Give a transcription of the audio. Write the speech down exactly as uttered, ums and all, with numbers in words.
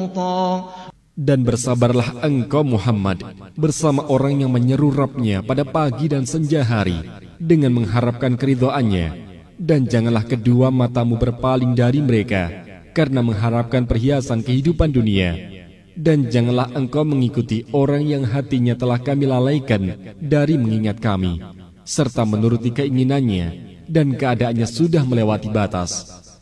لوطا. Dan bersabarlah engkau Muhammad bersama orang yang menyeru Rabb-Nya pada pagi dan senja hari dengan mengharapkan keridhaannya. Dan janganlah kedua matamu berpaling dari mereka karena mengharapkan perhiasan kehidupan dunia. Dan janganlah engkau mengikuti orang yang hatinya telah kami lalaikan dari mengingat kami, serta menuruti keinginannya dan keadaannya sudah melewati batas.